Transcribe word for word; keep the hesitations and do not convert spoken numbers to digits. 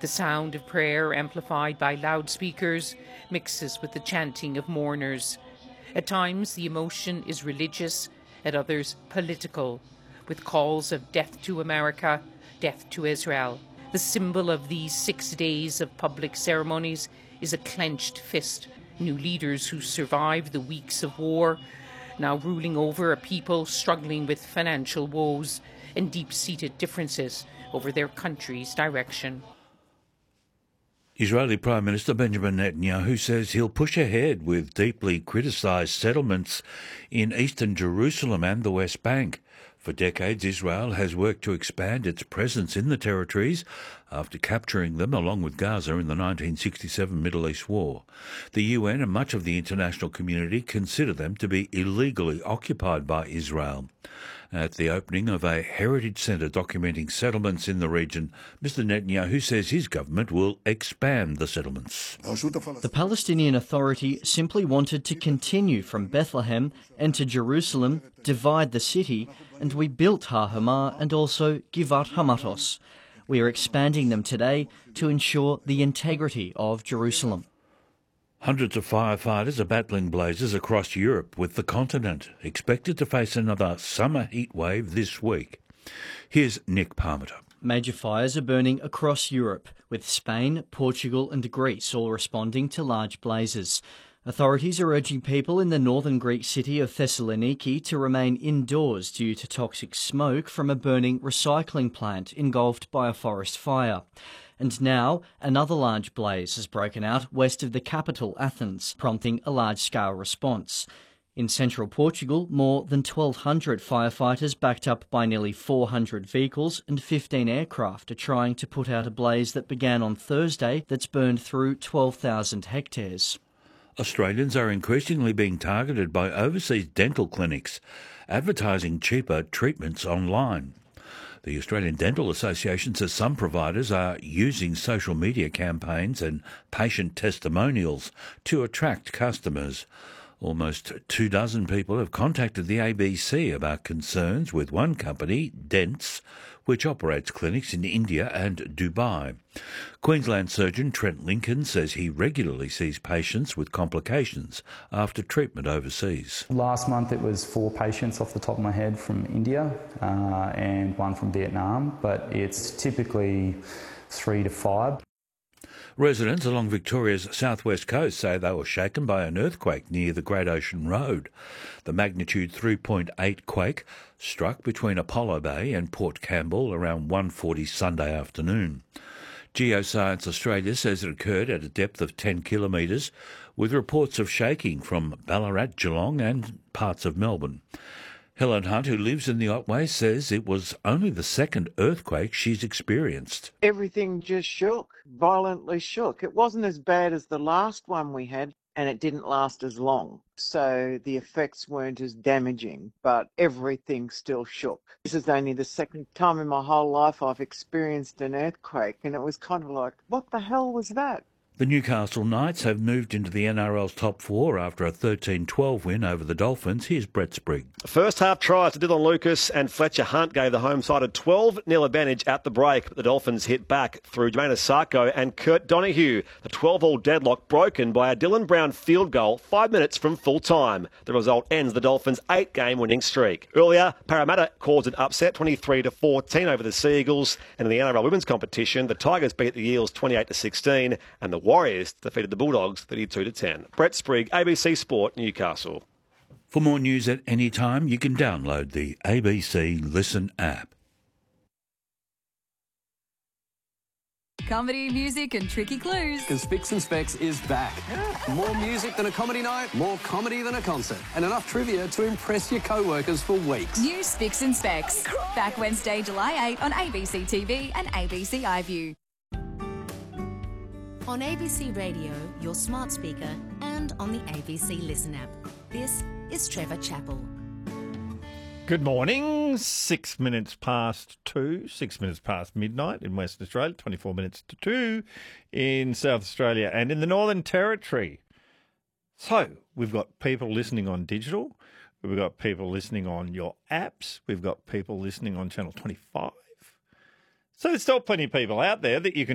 The sound of prayer, amplified by loudspeakers, mixes with the chanting of mourners. At times the emotion is religious, at others political, with calls of death to America, death to Israel. The symbol of these six days of public ceremonies is a clenched fist. New leaders who survived the weeks of war, now ruling over a people struggling with financial woes and deep-seated differences over their country's direction. Israeli Prime Minister Benjamin Netanyahu says he'll push ahead with deeply criticised settlements in eastern Jerusalem and the West Bank. For decades, Israel has worked to expand its presence in the territories after capturing them along with Gaza in the nineteen sixty-seven Middle East War. The U N and much of the international community consider them to be illegally occupied by Israel. At the opening of a heritage centre documenting settlements in the region, Mister Netanyahu says his government will expand the settlements. The Palestinian Authority simply wanted to continue from Bethlehem, enter Jerusalem, divide the city, and we built Har Hamah and also Givat Hamatos. We are expanding them today to ensure the integrity of Jerusalem. Hundreds of firefighters are battling blazes across Europe, with the continent expected to face another summer heat wave this week. Here's Nick Parmenter. Major fires are burning across Europe, with Spain, Portugal and Greece all responding to large blazes. Authorities are urging people in the northern Greek city of Thessaloniki to remain indoors due to toxic smoke from a burning recycling plant engulfed by a forest fire. And now, another large blaze has broken out west of the capital, Athens, prompting a large-scale response. In central Portugal, more than twelve hundred firefighters, backed up by nearly four hundred vehicles and fifteen aircraft, are trying to put out a blaze that began on Thursday that's burned through twelve thousand hectares. Australians are increasingly being targeted by overseas dental clinics, advertising cheaper treatments online. The Australian Dental Association says some providers are using social media campaigns and patient testimonials to attract customers. Almost two dozen people have contacted the A B C about concerns with one company, Dents, which operates clinics in India and Dubai. Queensland surgeon Trent Lincoln says he regularly sees patients with complications after treatment overseas. Last month it was four patients off the top of my head from India uh, and one from Vietnam, but it's typically three to five. Residents along Victoria's southwest coast say they were shaken by an earthquake near the Great Ocean Road. The magnitude three point eight quake struck between Apollo Bay and Port Campbell around one forty Sunday afternoon. Geoscience Australia says it occurred at a depth of ten kilometres, with reports of shaking from Ballarat, Geelong and parts of Melbourne. Helen Hunt, who lives in the Otway, says it was only the second earthquake she's experienced. Everything just shook, violently shook. It wasn't as bad as the last one we had, and it didn't last as long. So the effects weren't as damaging, but everything still shook. This is only the second time in my whole life I've experienced an earthquake, and it was kind of like, what the hell was that? The Newcastle Knights have moved into the N R L's top four after a thirteen twelve win over the Dolphins. Here's Brett Sprigg. First half tries to Dylan Lucas and Fletcher Hunt gave the home side a twelve nil advantage at the break, but the Dolphins hit back through Jermaine Sarko and Kurt Donahue. The twelve-all deadlock broken by a Dylan Brown field goal five minutes from full time. The result ends the Dolphins' eight-game winning streak. Earlier, Parramatta caused an upset twenty-three to fourteen over the Seagulls, and in the N R L women's competition, the Tigers beat the Eels twenty-eight to sixteen, and the Warriors defeated the Bulldogs thirty-two to ten. Brett Sprigg, A B C Sport, Newcastle. For more news at any time, you can download the A B C Listen app. Comedy, music and tricky clues. Because Spicks and Specs is back. Yeah. More music than a comedy night, more comedy than a concert, and enough trivia to impress your co-workers for weeks. New Spicks and Specs. Back Wednesday, July eighth on A B C T V and A B C iView. On A B C Radio, your smart speaker, and on the A B C Listen app. This is Trevor Chappell. Good morning. Six minutes past two, six minutes past midnight in Western Australia, twenty-four minutes to two in South Australia and in the Northern Territory. So we've got people listening on digital. We've got people listening on your apps. We've got people listening on Channel twenty-five. So there's still plenty of people out there that you can